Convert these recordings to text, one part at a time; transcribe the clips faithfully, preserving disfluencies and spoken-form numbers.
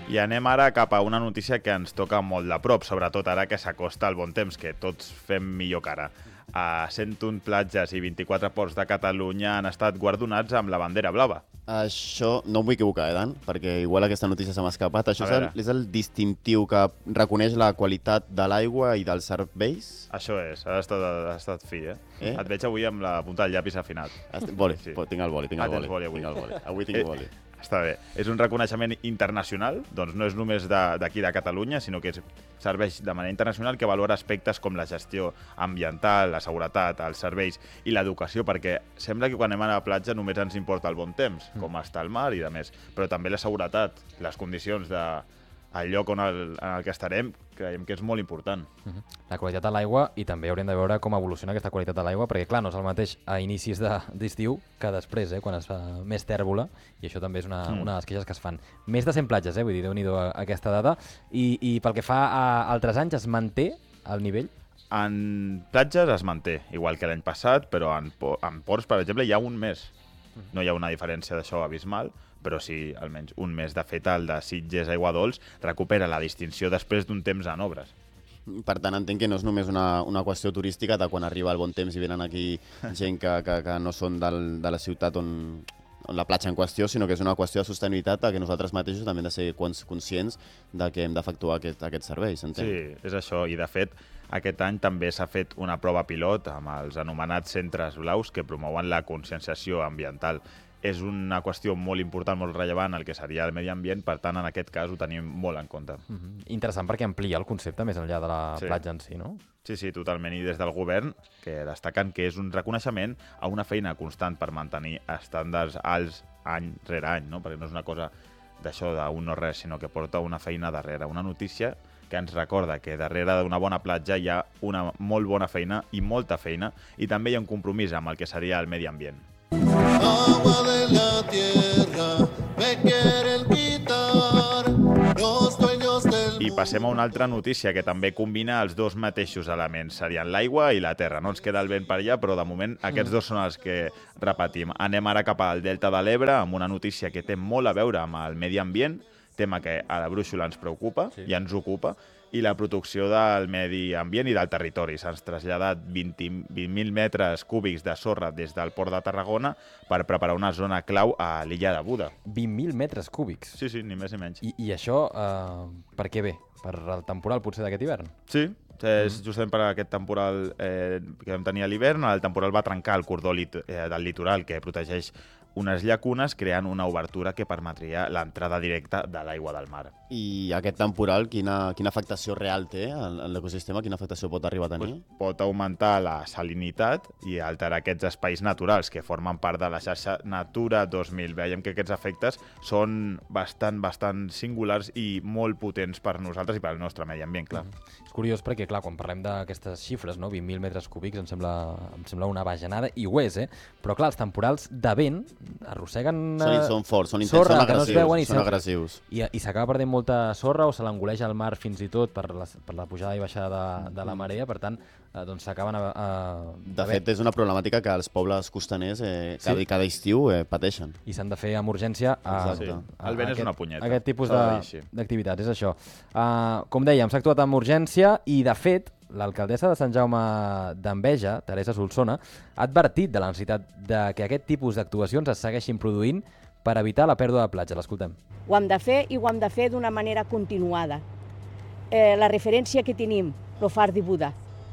I anem ara cap a una notícia que ens toca molt de prop, sobretot ara que s'acosta el bon temps, que tots fem millor cara. A cent un platges i vint-i-quatre ports de Catalunya han estat guardonats amb la bandera blava. Això no em vull equivocar, eh, Dan? Perquè igual aquesta notícia se m'ha escapat. Això és el, és el distintiu que reconeix la qualitat de l'aigua i dels serveis? Això és, ha estat, ha estat fi, eh? eh? Et veig avui amb la punta del llapis afinat. Estic, boli, sí. Tinc el boli, tinc el ah, boli. boli avui. Tinc el boli. Avui tinc eh, boli. Està bé. És un reconeixement internacional, doncs no és només d'aquí de, de Catalunya, sinó que és, serveix de manera internacional, que valora aspectes com la gestió ambiental, la seguretat, els serveis i l'educació, perquè sembla que quan anem a la platja només ens importa el bon temps, com està el mar i de més, però també la seguretat, les condicions de el lloc on el, en el que estarem, creiem que és molt important. Uh-huh. La qualitat de l'aigua, i també haurem de veure com evoluciona aquesta qualitat de l'aigua, perquè clar, no és el mateix a inicis d'estiu de, que després, eh, quan es fa més tèrbola, i això també és una, mm. una de les queixes que es fan. Més de cent platges, eh, vull dir, Déu-n'hi-do aquesta data, i, i pel que fa a altres anys, es manté el nivell? En platges es manté, igual que l'any passat, però en, en ports, per exemple, hi ha un mes. No hi ha una diferència d'això abismal, però sí, almenys un mes. De fet, el de Sitges Aigua Dols recupera la distinció després d'un temps en obres. Per tant, entenc que no és només una, una qüestió turística de quan arriba el bon temps i venen aquí gent que, que, que no són del, de la ciutat on, on la platja en qüestió, sinó que és una qüestió de sostenibilitat que nosaltres mateixos també hem de ser conscients de que hem d'efectuar aquest, aquests serveis, entenc. Sí, és això, i de fet aquest any també s'ha fet una prova pilot amb els anomenats centres blaus que promouen la conscienciació ambiental. És una qüestió molt important, molt rellevant, el que seria el medi ambient, per tant, en aquest cas ho tenim molt en compte. Mm-hmm. Interessant perquè amplia el concepte més enllà de la sí. platja en si, no? Sí, sí, totalment. I des del govern, que destaquen que és un reconeixement a una feina constant per mantenir estàndards alts any rere any, no? Perquè no és una cosa d'això d'un no res, sinó que porta una feina darrere, una notícia que ens recorda que darrere d'una bona platja hi ha una molt bona feina i molta feina, i també hi ha un compromís amb el que seria el medi ambient. Agua de la tierra me quieren quitar los dueños del I passem a una altra notícia que també combina els dos mateixos elements, serien l'aigua i la terra. No ens queda el vent per allà, però de moment aquests dos són els que repetim. Anem ara cap al Delta de l'Ebre amb una notícia que té molt a veure amb el medi ambient, tema que a la Brúixola ens preocupa sí. i ens ocupa, i la protecció del medi ambient i del territori. S'han traslladat vint mil metres cúbics de sorra des del port de Tarragona per preparar una zona clau a l'illa de Buda. vint mil metres cúbics? Sí, sí, ni més ni menys. I, i això eh, per què ve? Per el temporal potser d'aquest hivern? Sí, és justament per aquest temporal eh, que vam tenir a l'hivern. El temporal va trencar el cordó lit eh, del litoral que protegeix unes llacunes, creant una obertura que permetria l'entrada directa de l'aigua del mar. I aquest temporal, quina, quina afectació real té en l'ecosistema? Quina afectació pot arribar a tenir? Pues pot augmentar la salinitat i alterar aquests espais naturals que formen part de la xarxa Natura dos mil. Veiem que aquests efectes són bastant, bastant singulars i molt potents per nosaltres i per al nostre medi ambient, clar. Mm-hmm. És curiós perquè, clar, quan parlem d'aquestes xifres, no? vint mil metres cúbics, em sembla, em sembla una bajanada, i ho és, eh? Però, clar, els temporals de vent arrosseguen són, són forts, són intensos, són agressius, no veuen, són agressius. I, i s'acaba perdent molta sorra o se l'engoleix al mar fins i tot per la, per la pujada i baixada de, de la marea, per tant, eh, doncs s'acaben a, a... De fet, és una problemàtica que els pobles costaners eh, cada, sí. cada estiu eh, pateixen. I s'han de fer amb urgència a, sí. a, el vent és una punyeta. Aquest tipus d'activitats, és això. Uh, com dèiem, s'ha actuat amb urgència i, de fet, l'alcaldessa de Sant Jaume d'Enveja, Teresa Solsona, ha advertit de la necessitat de que aquest tipus d'actuacions es segueixin produint per evitar la pèrdua de platja. L'escoltem. Ho hem de fer i ho hem de fer d'una manera continuada. Eh, la referència que tenim, el far de Buda,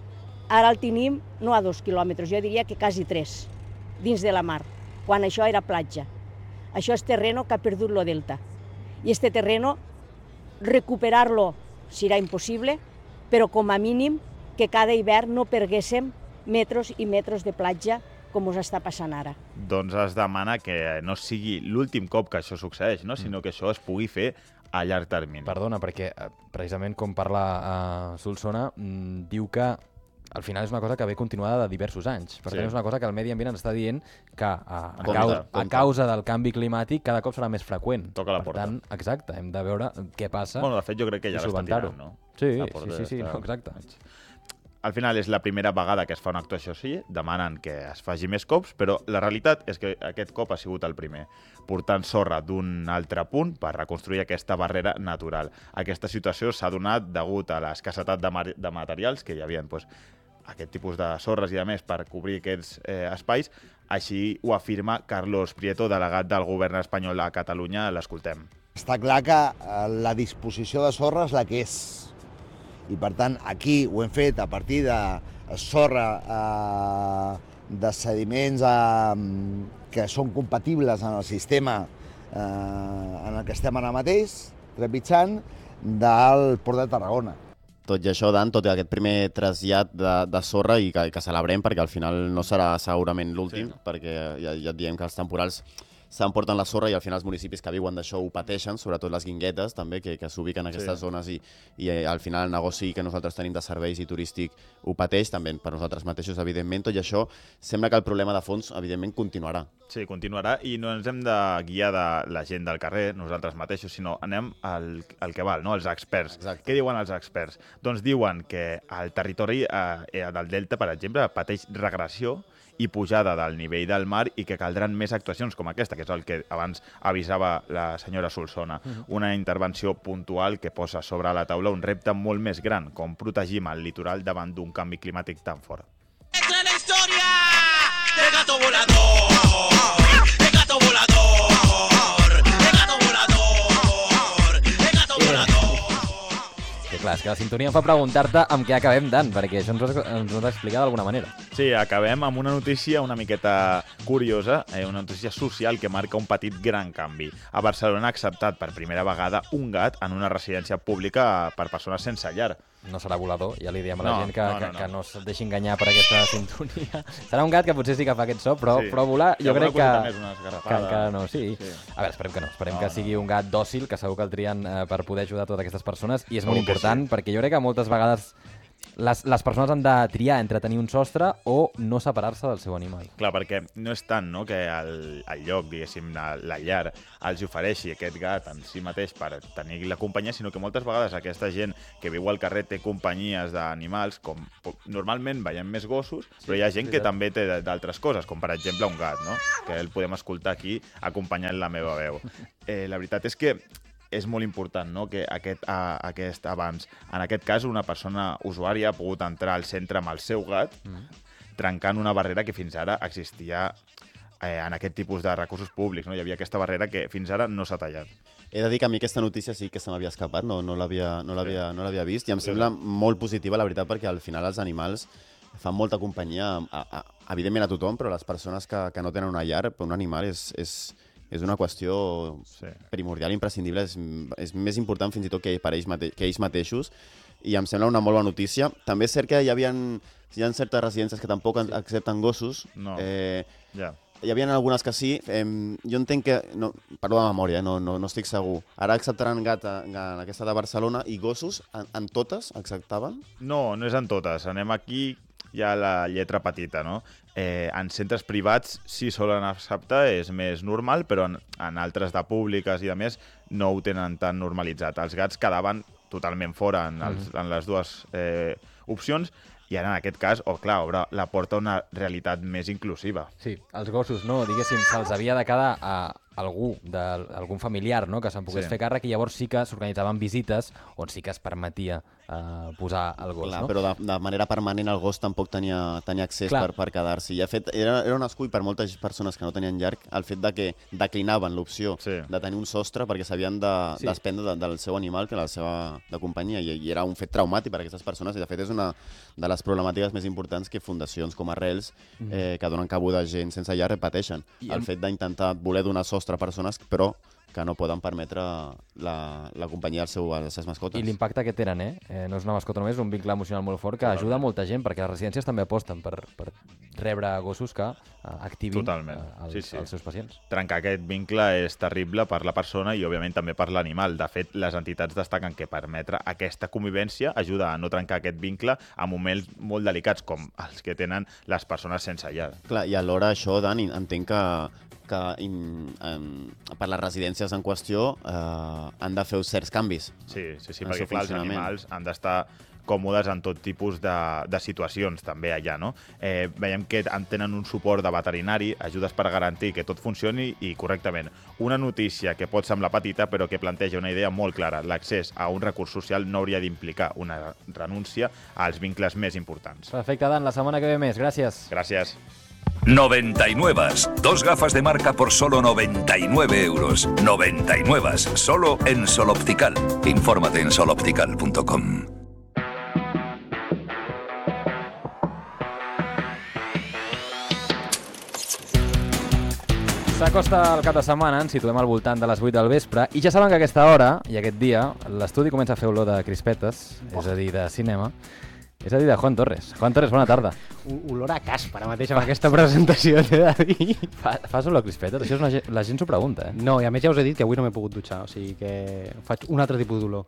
ara el tenim no a dos quilòmetres, jo diria que quasi tres, dins de la mar, quan això era platja. Això és terreno que ha perdut lo delta. I este terreno, recuperar-lo serà impossible, però com a mínim que cada hivern no perguéssim metres i metres de platja com us està passant ara. Doncs es demana que no sigui l'últim cop que això succeeix, no? sinó que això es pugui fer a llarg termini. Perdona, perquè precisament com parla uh, Solsona, mm, diu que al final és una cosa que ve continuada de diversos anys. Per sí. tant, és una cosa que el medi ambient ens està dient que a, a, compte, causa, compte. a causa del canvi climàtic cada cop serà més freqüent. Toca la per porta. tant, exacte, hem de veure què passa. Bueno, de fet, jo crec que ja l'està tirant, no? Sí, sí, sí, sí, no, exacte. al final és la primera vegada que es fa una actuació així, demanen que es faci més cops, però la realitat és que aquest cop ha sigut el primer, portant sorra d'un altre punt per reconstruir aquesta barrera natural. Aquesta situació s'ha donat degut a l'escassetat de, de materials que hi havia, doncs, aquest tipus de sorres i a més per cobrir aquests eh, espais. Així ho afirma Carlos Prieto, delegat del govern espanyol a Catalunya. L'escoltem. Està clar que la disposició de sorra és la que és. I, per tant, aquí ho hem fet a partir de sorra, eh, de sediments eh, que són compatibles en el sistema eh, en el que estem ara mateix, trepitjant, del Port de Tarragona. Tot i això, Dan, tot i aquest primer trasllat de, de sorra i que, que celebrem, perquè al final no serà segurament l'últim, sí. perquè ja, ja et diem que els temporals s'emporten la sorra i al final els municipis que viuen d'això ho pateixen, sobretot les guinguetes també, que, que s'ubiquen en aquestes sí. zones i, i eh, al final el negoci que nosaltres tenim de serveis i turístic ho pateix, també per nosaltres mateixos, evidentment. Tot i això, sembla que el problema de fons, evidentment, continuarà. Sí, continuarà i no ens hem de guiar de la gent del carrer, nosaltres mateixos, sinó anem al, al que val, no? Els experts. Exacte. Què diuen els experts? Doncs diuen que el territori eh, del Delta, per exemple, pateix regressió i pujada del nivell del mar i que caldran més actuacions com aquesta, que és el que abans avisava la senyora Solsona. Uh-huh. Una intervenció puntual que posa sobre la taula un repte molt més gran, com protegim el litoral davant d'un canvi climàtic tan fort. ¡Esta es la historia de Gato Volador! ¡De Gato Volador! ¡De Gato Volador! ¡De Gato Volador! Que clar, és que la sintonia em fa preguntar-te amb què acabem, Dan, perquè això ens ho has, ens ho has d'explicar d'alguna manera. Sí, acabem amb una notícia una miqueta curiosa, eh, una notícia social que marca un petit gran canvi. A Barcelona ha acceptat per primera vegada un gat en una residència pública per persones sense llar. No serà volador, ja li diem a la No, gent que no, no, no, que, no. que no es deixi enganyar per aquesta sintonia. Serà un gat que potser sí que fa aquest so, però, Sí. però volar I jo alguna crec que, coseta més, una que esgarrapada. encara no. Sí. Sí. A veure, esperem que no. Esperem No, que no. sigui un gat dòcil, que segur que el trien eh, per poder ajudar totes aquestes persones, i és Segur molt que important, sí. perquè jo crec que moltes vegades les, les persones han de triar entre tenir un sostre o no separar-se del seu animal. Clar, perquè no és tant no, que el, el lloc, diguéssim, la, la llar, els ofereixi aquest gat en si mateix per tenir la companyia, sinó que moltes vegades aquesta gent que viu al carrer té companyies d'animals, com normalment veiem més gossos, sí, però hi ha gent que també té d'altres coses, com per exemple un gat, no? Que el podem escoltar aquí acompanyant la meva veu. Eh, la veritat és que és molt important, no?, que aquest, a, aquest abans, en aquest cas, una persona usuària ha pogut entrar al centre amb el seu gat, mm. trencant una barrera que fins ara existia eh, en aquest tipus de recursos públics, no? Hi havia aquesta barrera que fins ara no s'ha tallat. He de dir que a mi aquesta notícia sí que se m'havia escapat, no, no l'havia no l'havia no l'havia vist, i em sembla molt positiva, la veritat, perquè al final els animals fan molta companyia, a, a, evidentment a tothom, però a les persones que, que no tenen una llar, un animal és, és, és una qüestió sí. primordial, imprescindible, és, és més important fins i tot que per ells, mate que ells mateixos, i em sembla una molt bona notícia. També és cert que hi havia, hi ha certes residències que tampoc sí. accepten gossos. No, eh, ja. Hi havia algunes que sí. Eh, jo entenc que... No, parlo de memòria, eh, no, no, no estic segur. Ara acceptaran gat en aquesta de Barcelona i gossos, en, en totes acceptaven? No, no és en totes. Anem aquí, hi ha la lletra petita, no? Eh, en centres privats sí solen acceptar, és més normal, però en, en altres de públiques i de més no ho tenen tan normalitzat. Els gats quedaven totalment fora en, els, en les dues eh, opcions, i ara en aquest cas, oh, clar, obre la porta a una realitat més inclusiva. Sí, els gossos, no, diguéssim, se'ls havia de quedar a algú, de, algun familiar, no?, que se'n pogués Sí. fer càrrec, i llavors sí que s'organitzaven visites on sí que es permetia eh, posar el gos, Clar, no? però de, de manera permanent el gos tampoc tenia, tenia accés Clar. per, per quedar-s'hi. I de fet, era, era un escull per moltes persones que no tenien llar el fet de que declinaven l'opció Sí. de tenir un sostre perquè s'havien de Sí. desprendre de, del seu animal, que era la seva de companyia, i, i era un fet traumàtic per a aquestes persones, i de fet és una de les problemàtiques més importants que fundacions com Arrels, eh, que donen cabuda a gent sense llar, repeteixen. I el en- fet d'intentar voler donar sostre a persones, però que no poden permetre la, la companyia del seu, a les seves mascotes. I l'impacte que tenen, eh? eh? No és una mascota només, és un vincle emocional molt fort que ajuda molta gent, perquè les residències també aposten per, per rebre gossos que eh, activin Totalment. eh, els, Sí, sí. els seus pacients. Trencar aquest vincle és terrible per la persona i, òbviament, també per l'animal. De fet, les entitats destaquen que permetre aquesta convivència ajuda a no trencar aquest vincle a moments molt delicats, com els que tenen les persones sense llar. Clar, i alhora això, Dani, entenc que, que in, en, per les residències en qüestió eh, han de fer certs canvis. Sí, sí, sí, En el perquè seu clar, els funcionament. animals han d'estar còmodes en tot tipus de, de situacions també allà, no? Eh, veiem que tenen un suport de veterinari, ajudes per garantir que tot funcioni i correctament. Una notícia que pot semblar petita però que planteja una idea molt clara. L'accés a un recurs social no hauria d'implicar una renúncia als vincles més importants. Perfecte, Dan, la setmana que ve més. Gràcies. Gràcies. noventa y nueve. Dos gafas de marca por solo noventa y nueve euros. noventa y nueve. Solo en Sol Optical. Infórmate en sol optical punto com. S'acosta el cap de setmana, ens situem al voltant de les vuit del vespre i ja saben que a aquesta hora i aquest dia l'estudi comença a fer olor de crispetes, oh. és a dir, de cinema. És a dir, de Juan Torres. Juan Torres, bona tarda. Olor a casp, ara mateix, amb aquesta presentació, t'he de dir. Fa, fas olor a crispetes? Això és una, la gent s'ho pregunta, eh? No, i a més ja us he dit que avui no m'he pogut dutxar, o sigui que faig un altre tipus d'olor.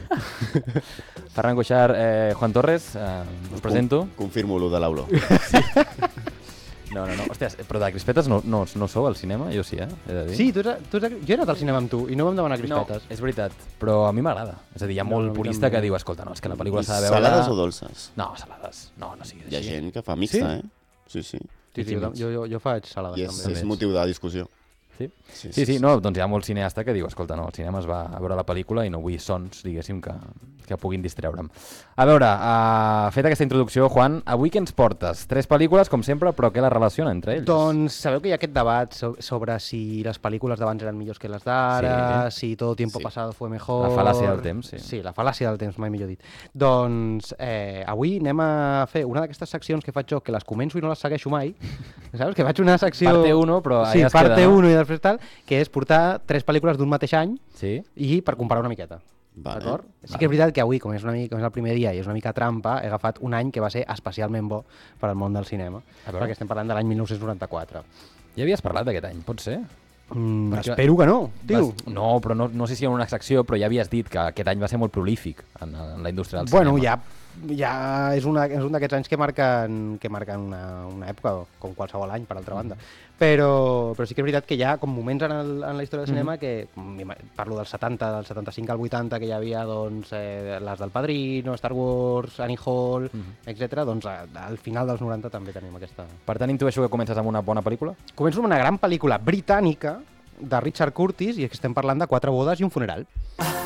Ferran Cuixart, eh, Juan Torres, eh, us presento. Confirmo lo de l'olor. Sí. No, no, no. Hòsties, però de crispetes no, no, no sou al cinema? Jo sí, eh? He de dir. Sí, tu, tu, jo he anat al cinema amb tu i no vam demanar crispetes. No, és veritat, però a mi m'agrada. És a dir, hi ha No, molt no, purista no. que diu, escolta, no, és que la pel·lícula s'ha de veure... Salades o dolces? No, salades. No, no siguis Hi ha així. gent que fa mixta, Sí? eh? Sí, sí. Sí, sí, jo, jo, jo faig salades I és, també. és motiu de discussió. Sí? Sí, Sí, sí, no, doncs hi ha molt cineasta que diu, escolta, no, al cinema es va a veure la pel·lícula i no vull sons, diguéssim, que, que puguin distreure'm. A veure, uh, feta aquesta introducció, Juan, avui què ens portes? Tres pel·lícules, com sempre, però què les relaciona entre ells? Doncs sabeu que hi ha aquest debat so sobre si les pel·lícules d'abans eren millors que les d'ara, Sí. si todo tiempo Sí. pasado fue mejor... La fal·làcia del temps, sí. Sí, la fal·làcia del temps, mai millor dit. Doncs eh, avui anem a fer una d'aquestes seccions que faig jo, que les començo i no les segueixo mai, saps? Que faig una secció... Parte uno, però sí, allà es parte queda, no? uno i després tal, que és portar tres pel·lícules d'un mateix any Sí? i per comparar una miqueta. Vale. D'acord? Sí que és veritat que avui, com és, una mica, com és el primer dia i és una mica trampa, he agafat un any que va ser especialment bo per al món del cinema. A veure. Perquè estem parlant de l'any mil nou-cents noranta-quatre. Ja havies parlat d'aquest any, pot ser? Mm, Perquè- espero que no, tio. Vas... No, però no, no sé si en una secció, però ja havies dit que aquest any va ser molt prolífic en, en la indústria del Bueno, cinema. ja, ja és, una, és un d'aquests anys que marquen, que marquen una, una època, com qualsevol any, per altra banda. Però, però sí que és veritat que hi ha com moments en, el, en la història del cinema que, m'ima- parlo dels setanta, del setanta-cinc al vuitanta, que hi havia doncs, eh, les del Padrino, Star Wars, Annie Hall, etcètera. Doncs a- al final dels noranta també tenim aquesta... Per tant, intueixo que comences amb una bona pel·lícula? Començo amb una gran pel·lícula britànica de Richard Curtis i és que estem parlant de Quatre bodes i un funeral.